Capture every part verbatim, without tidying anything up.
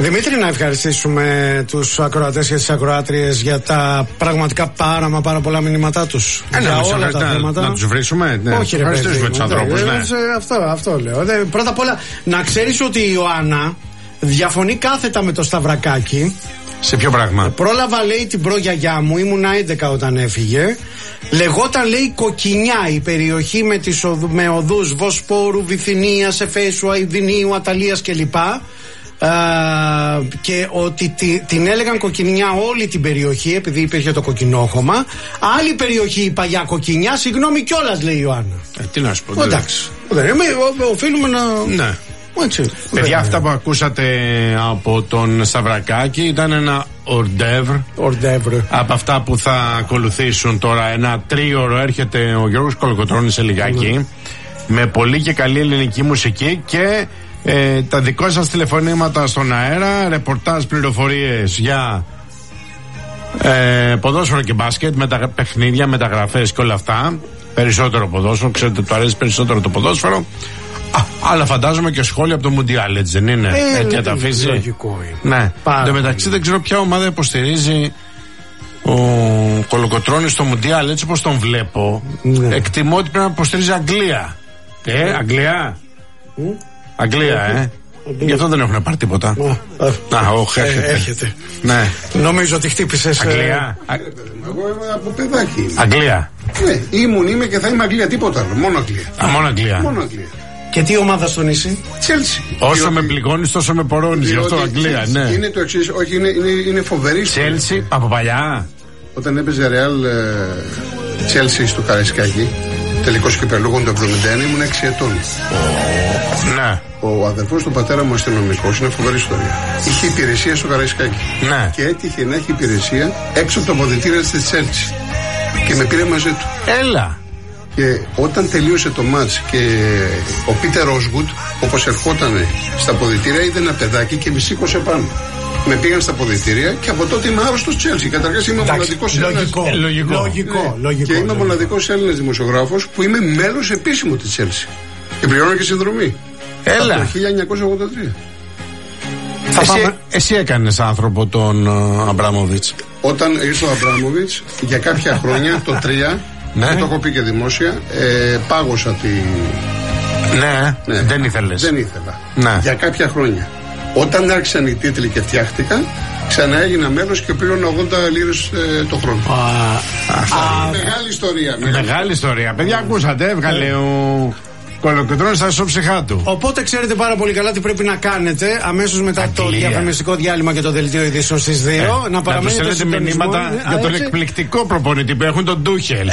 Δημήτρη, να ευχαριστήσουμε τους ακροατές και τις ακροάτριες για τα πραγματικά πάρα μα πάρα πολλά μηνύματά τους. Ε, για να, όλα τα να, θέματα. Να τους βρίσουμε. Ναι. Όχι, ρε, ευχαριστήσουμε τους ανθρώπους. Ναι. Αυτό, αυτό λέω. Δε, πρώτα απ' όλα, να ξέρεις ότι η Ιωάννα διαφωνεί κάθετα με το Σταυρακάκι. Σε ποιο πράγμα? Πρόλαβα, λέει, την προγιαγιά μου, ήμουνα έντεκα όταν έφυγε. Λεγόταν, λέει, Κοκκινιά η περιοχή με, τις οδου, με οδούς Βοσπόρου, Βυθινίας, Εφέσου, Αηδινίου, Αταλίας κλπ. Uh, και ότι τη, την έλεγαν Κοκκινιά όλη την περιοχή, επειδή υπήρχε το κοκκινόχωμα. Άλλη περιοχή η παλιά Κοκκινιά, συγγνώμη κιόλας, λέει η Ιωάννα. Ε, τι να σου πω. Εντάξει. Δεν οφείλουμε να. Ναι. Έτσι, παιδιά, αυτά που ακούσατε από τον Σταυρακάκη ήταν ένα ορντεύρ. Ορντεύρ. Από αυτά που θα ακολουθήσουν τώρα. Ένα τρίωρο έρχεται ο Γιώργος Κολοκοτρώνης σε λιγάκι. Mm. Με πολύ και καλή ελληνική μουσική και. Ε, τα δικά σας τηλεφωνήματα στον αέρα, ρεπορτάζ, πληροφορίες για ε, ποδόσφαιρο και μπάσκετ, με τα παιχνίδια, μεταγραφές και όλα αυτά. Περισσότερο ποδόσφαιρο, ξέρετε, του αρέσει περισσότερο το ποδόσφαιρο. Α, αλλά φαντάζομαι και σχόλια από το Μουντιάλ, έτσι δεν είναι? Ε, έτσι θα τα αφήσει. Λογικό είναι. Ναι. Εν τω μεταξύ δεν ξέρω ποια ομάδα υποστηρίζει ο Κολοκοτρώνης στο Μουντιάλ, έτσι όπως τον βλέπω. Ναι. Εκτιμώ ότι πρέπει να υποστηρίζει Αγγλία. Ε, Αγγλία. Mm. Αγγλία, ε. Γι' αυτό δεν έχουν πάρει τίποτα. Να, όχι, έρχεται. Ναι. Νομίζω ότι χτύπησες. Αγγλία. Εγώ είμαι από παιδάκι. Αγγλία. Ναι, ήμουν, είμαι και θα είμαι Αγγλία, τίποτα άλλο. Μόνο Αγγλία. Α, μόνο Αγγλία. Μόνο Αγγλία. Και τι ομάδα στον είσαι? Τσέλσι. Όσο διότι, με πληγώνεις, τόσο με πορώνεις. Γι' αυτό Αγγλία, ναι. Είναι το εξής, όχι, είναι, είναι, είναι φοβερή. Τσέλσι, από παλιά. Όταν έπαιζε Ρεάλ Τσέλσι στο Καραϊσκάκι, τελικός κυπελλούγων το εβδομήντα ένα, ήμουν έξι ετών. Ναι. Ο αδερφός του πατέρα μου αστυνομικός, είναι φοβερή ιστορία. Είχε υπηρεσία στο Καραϊσκάκι. Ναι. Και έτυχε να έχει υπηρεσία έξω από το αποδυτήριο της Τσέλσι. Και με πήρε μαζί του. Έλα. Και όταν τελείωσε το μάτς και ο Πίτερ Όσγουτ, όπως ερχόταν στα αποδυτήρια, είδε ένα παιδάκι και με σήκωσε πάνω. Με πήγαν στα αποδυτήρια και από τότε είμαι άρρωστος Τσέλσι. Καταρχάς είμαι μοναδικός Έλληνας. Λογικό, λογικό, λογικό, ναι. λογικό. Και είμαι μοναδικός Έλληνας δημοσιογράφος που είμαι μέλος επίσημο της Τσέλσι. Και πληρώνω και συνδρομή. Έλα. Από το χίλια εννιακόσια ογδόντα τρία. Εσύ, εσύ έκανες άνθρωπο τον uh, Αμπράμοβιτς. Όταν ήρθε ο Αμπράμοβιτς για κάποια χρόνια, το τρία, ναι. και το έχω πει και δημόσια, ε, πάγωσα τη. Ναι, ναι, δεν ήθελες. Δεν ήθελα. Ναι. Για κάποια χρόνια. Όταν άρχισαν οι τίτλοι και φτιάχτηκαν, ξανά έγινα μέλος και πλήρωνα ογδόντα λίρες ε, το χρόνο. Α, α, μεγάλη ιστορία. Μεγάλη, μεγάλη ιστορία. Παιδιά, ακούσατε, έβγαλε ε. ο Κολοκοτρώνης στα ισόψυχά του. Οπότε ξέρετε πάρα πολύ καλά τι πρέπει να κάνετε αμέσως μετά Αγγλία. Το διαφημιστικό διάλειμμα και το δελτίο ειδήσεων στις δύο. Ε, να παραμένετε. Να τους στέλνετε μηνύματα ε, για τον έτσι. εκπληκτικό προπονητή που έχουν τον Ντούχελ.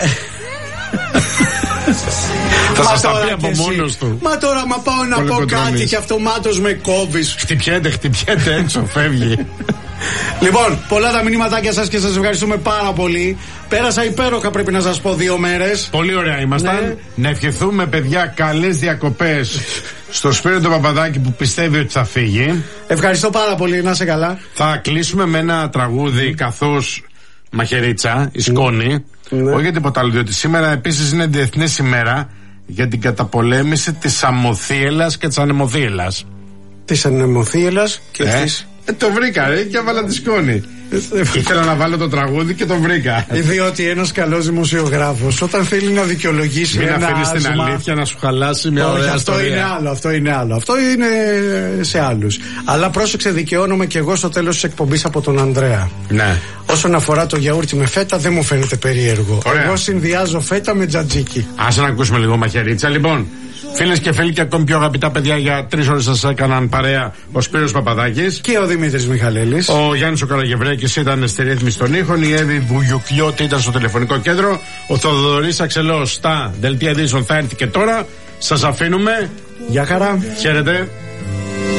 Θα σας τα πει από μόνος του. Μα τώρα, μα πάω να πω κάτι και αυτομάτως με κόβεις. Χτυπιέται, χτυπιέται έξω, φεύγει. Λοιπόν, πολλά τα μηνύματάκια σας και σας ευχαριστούμε πάρα πολύ. Πέρασα υπέροχα, πρέπει να σας πω, δύο μέρες. Πολύ ωραία ήμασταν. Ναι. Να ευχηθούμε, παιδιά, καλές διακοπές στο Σπύρο τον Παπαδάκη που πιστεύει ότι θα φύγει. Ευχαριστώ πάρα πολύ, να είσαι καλά. Θα κλείσουμε με ένα τραγούδι καθώς μαχαιρίτσα, η σκόνη. Ναι. Όχι για τίποτα άλλο, διότι σήμερα επίσης είναι Διεθνής ημέρα για την καταπολέμηση της αμμοθίελας και της ανεμοθίελας. Της ανεμοθίελας και ε, της... Ε, το βρήκα, ρε, και έβαλα τη σκόνη. Ήθελα να βάλω το τραγούδι και το βρήκα. Διότι ένας καλός δημοσιογράφος, όταν θέλει να δικαιολογήσει μην ένα αφήνεις την άσμα, αλήθεια να σου χαλάσει μια ωραία αυτό ιστορία. Είναι άλλο, αυτό είναι άλλο. Αυτό είναι σε άλλους. Αλλά πρόσεξε, δικαιώνομαι και εγώ στο τέλος της εκπομπής από τον Ανδρέα. Ναι. Όσον αφορά το γιαούρτι με φέτα, δεν μου φαίνεται περίεργο. Ωραία. Εγώ συνδυάζω φέτα με τζατζίκι. Ας να ακούσουμε λίγο μαχαιρίτσα. Λοιπόν, φίλες και φίλοι και ακόμη πιο αγαπητά παιδιά, για τρεις ώρες σας έκαναν παρέα ο Σπύρος Παπαδάκης και ο Δημήτρης Μιχαλέλης. Ο Γιάννης ο Καλαγευρέκης ήταν στη ρύθμιση των ήχων. Η Εύη Βουγιουκλιώτη ήταν στο τηλεφωνικό κέντρο. Ο Θοδωρής Αξελός στα δελτία ειδήσεων θα έρθει και τώρα. Σας αφήνουμε. Γεια χαρά. Χαίρετε.